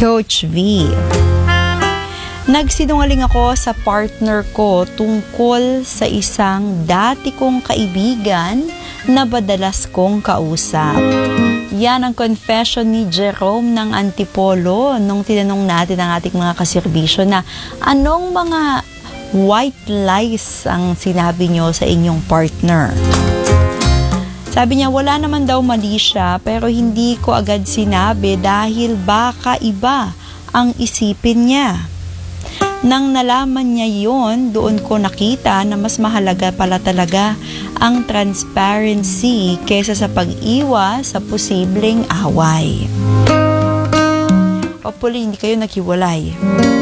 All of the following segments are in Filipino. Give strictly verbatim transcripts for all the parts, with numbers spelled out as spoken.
Coach V. Nagsinungaling ako sa partner ko tungkol sa isang dati kong kaibigan na madalas kong kausap. Yan ang confession ni Jerome ng Antipolo nung tinanong natin ang ating mga kaserbisyo na anong mga white lies ang sinabi nyo sa inyong partner. Sabi niya, wala naman daw mali siya pero hindi ko agad sinabi dahil baka iba ang isipin niya. Nang nalaman niya yon, doon ko nakita na mas mahalaga pala talaga ang transparency kaysa sa pag-iwas sa posibleng away. Hopefully, hindi kayo naghiwalay.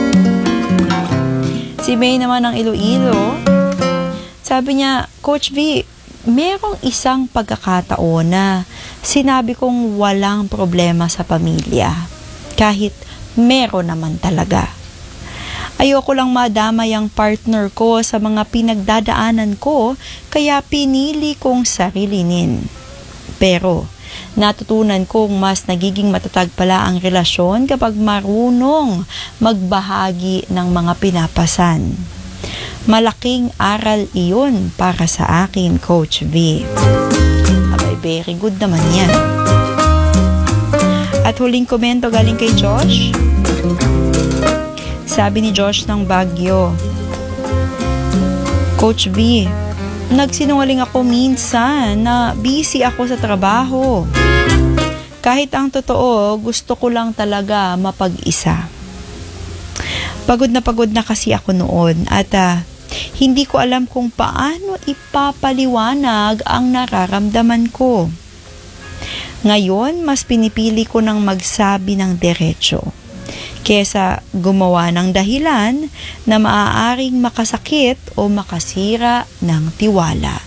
Si May naman ng Iloilo, sabi niya, Coach V, merong isang pagkakataon na sinabi kong walang problema sa pamilya. Kahit meron naman talaga. Ayoko lang madamay ang partner ko sa mga pinagdadaanan ko, kaya pinili kong sarilinin. Pero, natutunan kong mas nagiging matatag pala ang relasyon kapag marunong magbahagi ng mga pinapasan. Malaking aral iyon para sa akin, Coach V. Abay, very good naman yan. At huling komento galing kay Josh. Sabi ni Josh ng Baguio, Coach V, nagsinungaling ako minsan na busy ako sa trabaho. Kahit ang totoo, gusto ko lang talaga mapag-isa. Pagod na pagod na kasi ako noon at uh, hindi ko alam kung paano ipapaliwanag ang nararamdaman ko. Ngayon, mas pinipili ko ng magsabi ng diretso kesa gumawa ng dahilan na maaaring makasakit o makasira ng tiwala.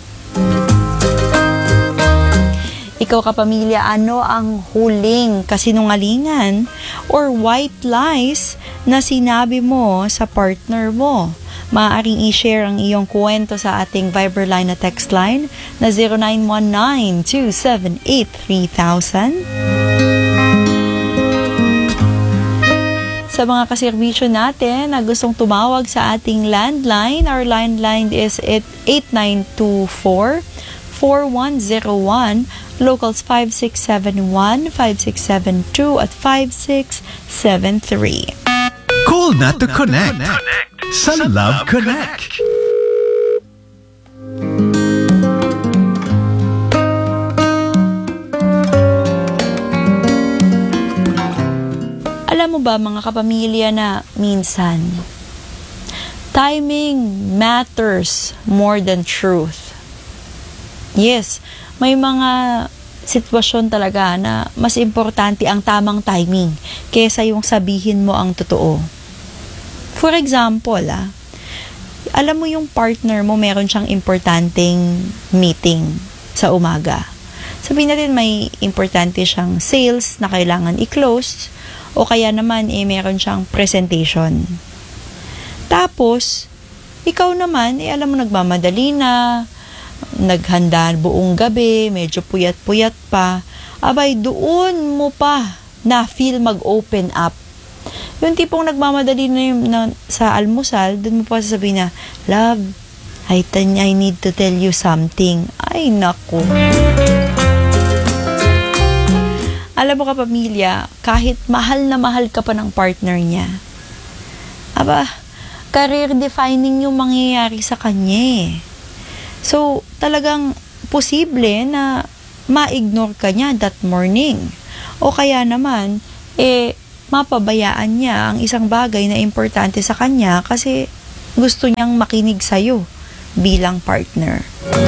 Ikaw kapamilya, ano ang huling kasinungalingan or white lies na sinabi mo sa partner mo? Maaaring i-share ang iyong kwento sa ating Viber line na text line na zero nine one nine, two seven eight, three thousand. Sa mga kaserbisyo natin na gustong tumawag sa ating landline, our landline is at eight nine two four, four one zero one, locals five six seven one, five six seven two at five six seven three. Call na to connect sa Love Connect. Alam mo ba mga kapamilya na minsan, timing matters more than truth. Yes, may mga sitwasyon talaga na mas importante ang tamang timing kaysa yung sabihin mo ang totoo. For example, ah, alam mo yung partner mo meron siyang importanteng meeting sa umaga. Sabihin natin may importante siyang sales na kailangan i-close, o kaya naman, eh, meron siyang presentation. Tapos, ikaw naman, eh, alam mo, nagmamadali na, naghanda buong gabi, medyo puyat-puyat pa. Abay, doon mo pa na feel mag-open up. Yung tipong nagmamadali na, yung, na sa almusal, doon mo pa sasabihin na, Love, I, I need to tell you something. Ay, naku. Alam mo ka pamilya, kahit mahal na mahal ka pa ng partner niya, aba, career defining yung mangyayari sa kanya eh. So, talagang posible na ma-ignore ka niya that morning. O kaya naman, eh, mapabayaan niya ang isang bagay na importante sa kanya kasi gusto niyang makinig sa'yo bilang partner.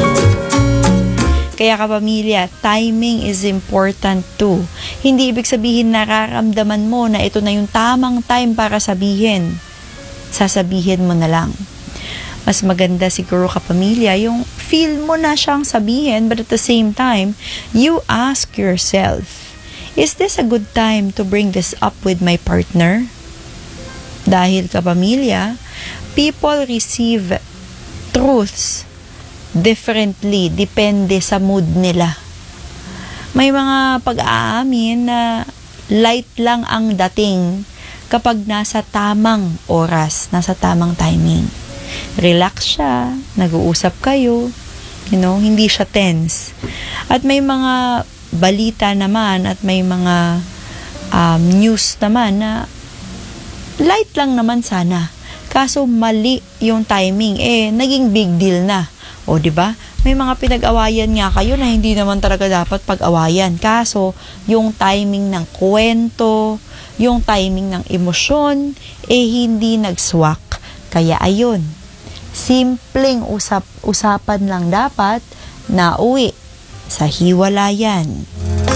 Kaya kapamilya, timing is important too. Hindi ibig sabihin nararamdaman mo na ito na yung tamang time para sabihin. Sasabihin mo na lang. Mas maganda siguro kapamilya, yung feel mo na siyang sabihin but at the same time, you ask yourself, is this a good time to bring this up with my partner? Dahil kapamilya, people receive truths differently, depende sa mood nila. May mga pag-aamin na light lang ang dating kapag nasa tamang oras, nasa tamang timing. Relax siya, nag-uusap kayo, you know, hindi siya tense. At may mga balita naman at may mga um, news naman na light lang naman sana. Kaso mali yung timing, eh naging big deal na. O di ba? May mga pinag-awayan nga kayo na hindi naman talaga dapat pag-awayan. Kaso yung timing ng kwento, yung timing ng emosyon, eh hindi nagswak. Kaya ayun, simpleng usap usapan lang dapat na uwi sa hiwalayan.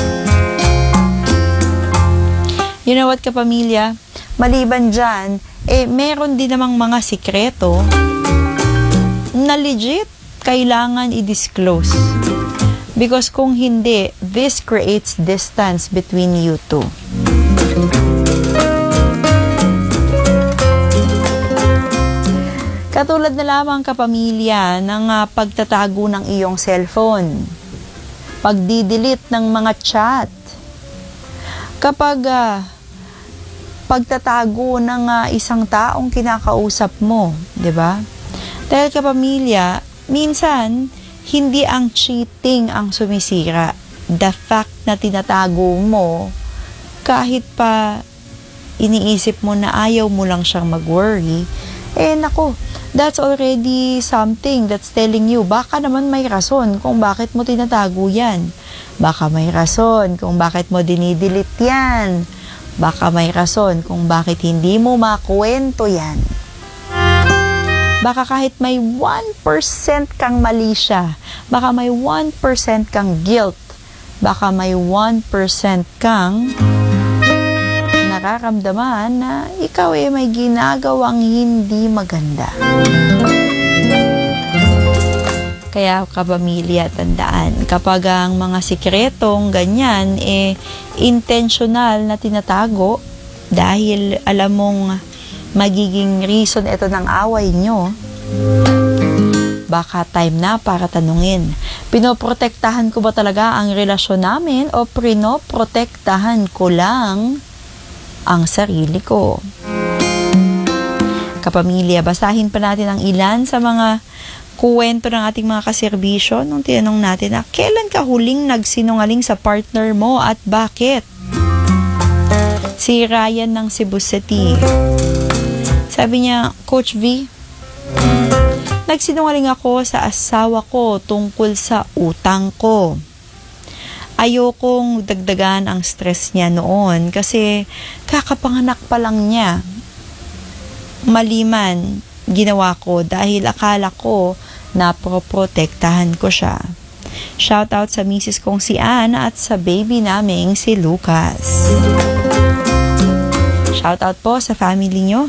You know what, kapamilya? Maliban dyan, eh meron din namang mga sikreto na legit kailangan i-disclose. Because kung hindi, this creates distance between you two. Katulad na lamang, kapamilya, ng uh, pagtatago ng iyong cellphone, pagdidelete ng mga chat, kapag uh, pagtatago ng uh, isang taong kinakausap mo, 'di ba? Dahil, kapamilya, minsan hindi ang cheating ang sumisira. The fact na tinatago mo, kahit pa iniisip mo na ayaw mo lang siyang mag-worry, eh nako, that's already something that's telling you, baka naman may rason kung bakit mo tinatago yan. Baka may rason kung bakit mo dinidelete yan. Baka may rason kung bakit hindi mo makwento yan. Baka kahit may one percent kang mali siya, baka may one percent kang guilt, baka may one percent kang nararamdaman na ikaw eh may ginagawang hindi maganda. Kaya, kapamilya, tandaan, kapag ang mga sikretong ganyan, eh, intentional na tinatago dahil alam mong magiging reason ito ng away nyo, baka time na para tanungin, pinoprotektahan ko ba talaga ang relasyon namin o pinoprotektahan ko lang ang sarili ko? Kapamilya, basahin pa natin ang ilan sa mga kuwento ng ating mga kaserbisyo nung tinanong natin na kailan ka huling nagsinungaling sa partner mo at bakit? Si Ryan ng Cebu City. Sabi niya, Coach V, nagsinungaling ako sa asawa ko tungkol sa utang ko. Ayokong dagdagan ang stress niya noon kasi kakapanganak pa lang niya. Maliman ginawa ko dahil akala ko na proprotektahan ko siya. Shout out sa misis kong si Ann at sa baby naming si Lucas. Shout out po sa family nyo.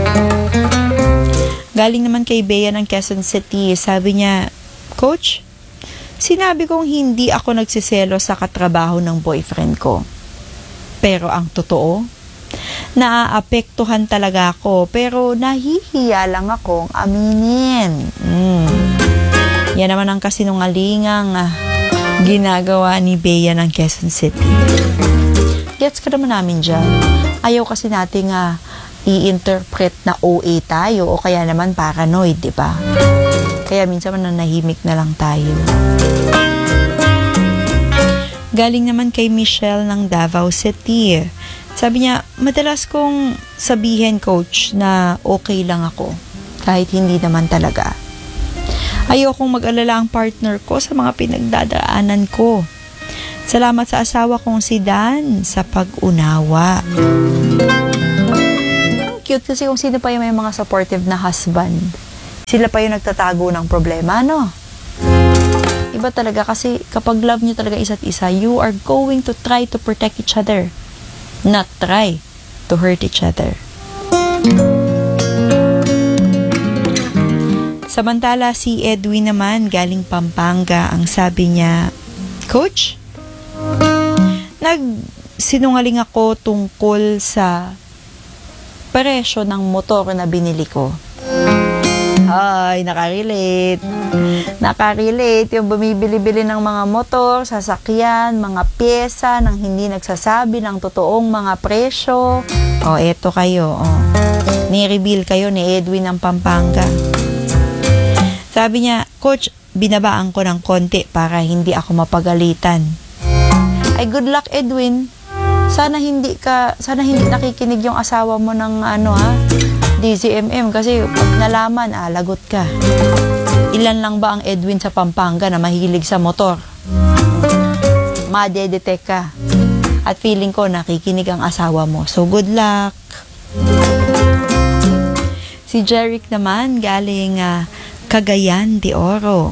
Galing naman kay Bea ng Quezon City. Sabi niya, Coach, sinabi kong hindi ako nagsiselo sa katrabaho ng boyfriend ko. Pero ang totoo, naaapektuhan talaga ako, pero nahihiya lang akong aminin. Mm. Yan naman ang kasinungalingang uh, ginagawa ni Bea ng Quezon City. Gets ka naman namin dyan. Ayaw kasi nating uh, i-interpret na O A tayo o kaya naman paranoid, di ba? Kaya minsan nanahimik na lang tayo. Galing naman kay Michelle ng Davao City. Sabi niya, madalas kong sabihin, Coach, na okay lang ako. Kahit hindi naman talaga. Ayokong mag-alala ang partner ko sa mga pinagdadaanan ko. Salamat sa asawa kong si Dan sa pag-unawa. Ang cute kasi kung sino pa yung may mga supportive na husband. Sila pa yung nagtatago ng problema, no? Iba talaga kasi kapag love nyo talaga isa't isa, you are going to try to protect each other. Not try to hurt each other. Samantala, si Edwin naman, galing Pampanga, ang sabi niya, Coach, nagsinungaling ako tungkol sa presyo ng motor na binili ko. Ay, nakarelate. Nakarelate yung bumibili-bili ng mga motor, sasakyan, mga pyesa nang hindi nagsasabi ng totoong mga presyo O, eto kayo. O. Ni-reveal kayo ni Edwin ng Pampanga. Sabi niya, Coach, binabaan ko ng konti para hindi ako mapagalitan. Ay, good luck, Edwin. Sana hindi ka, sana hindi nakikinig yung asawa mo ng ano ha, D Z M M kasi pag nalaman, ah, lagot ka. Ilan lang ba ang Edwin sa Pampanga na mahilig sa motor? Madedetect ka. At feeling ko nakikinig ang asawa mo. So, good luck. Si Jeric naman, galing uh, Cagayan de Oro.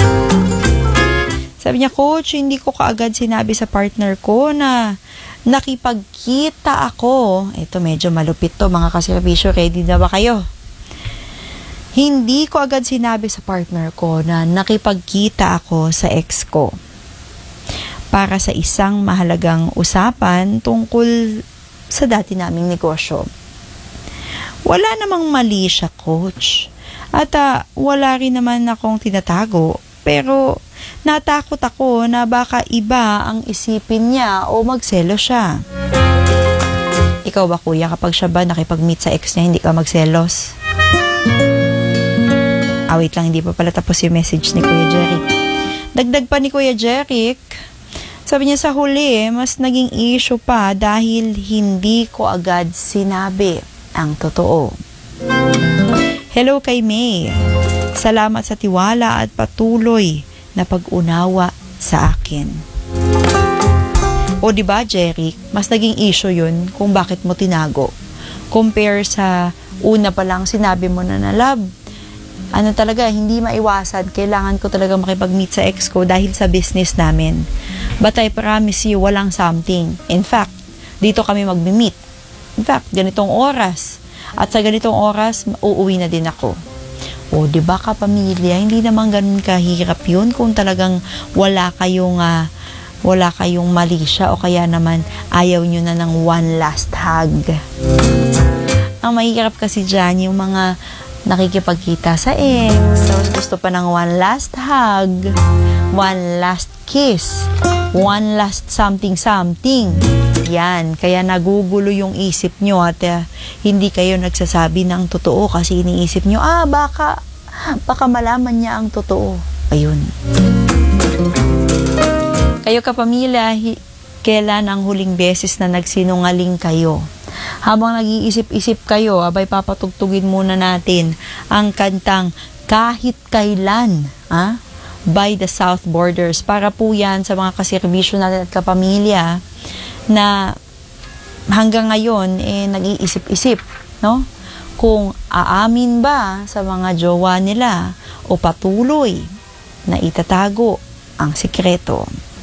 Sabi niya, Coach, hindi ko kaagad sinabi sa partner ko na nakipagkita ako. Ito, medyo malupit to, mga kaservisyo. Ready na ba kayo? Hindi ko agad sinabi sa partner ko na nakipagkita ako sa ex ko para sa isang mahalagang usapan tungkol sa dati naming negosyo. Wala namang mali siya, Coach. At uh, wala rin naman akong tinatago. Pero natakot ako na baka iba ang isipin niya o magselo siya. Ikaw ba, kuya, kapag siya ba nakipag-meet sa ex niya, hindi ka magselos? Ah, wait lang, hindi pa pala tapos yung message ni Kuya Jeric. Dagdag pa ni Kuya Jeric, sabi niya sa huli, mas naging issue pa dahil hindi ko agad sinabi ang totoo. Hello kay May. Salamat sa tiwala at patuloy na pag-unawa sa akin. O diba, Jeric, mas naging issue yun kung bakit mo tinago. Compare sa una pa lang sinabi mo na na love. Ano talaga, hindi maiwasan. Kailangan ko talaga makipag-meet sa ex ko dahil sa business namin. But I promise you, walang something. In fact, dito kami mag-meet. In fact, ganitong oras. At sa ganitong oras, uuwi na din ako. O, di ba kapamilya, hindi naman ganun kahirap yun kung talagang wala kayong, uh, wala kayong mali siya o kaya naman ayaw nyo na ng one last hug. Ang mahirap kasi dyan, yung mga nakikipagkita sa ex, tapos gusto pa ng one last hug, one last kiss, one last something-something. Yan, kaya nagugulo yung isip nyo at uh, hindi kayo nagsasabi ng totoo kasi iniisip nyo, ah, baka, baka malaman niya ang totoo. Ayun. Kayo kapamilya, hi- kailan ang huling beses na nagsinungaling kayo? Habang nag-iisip-isip kayo, abay papatugtugin muna natin ang kantang Kahit Kailan, ah? By the South Borders. Para po yan sa mga kaservisyo natin at kapamilya na hanggang ngayon eh nag-iisip-isip, no? Kung aamin ba sa mga jowa nila o patuloy na itatago ang sikreto.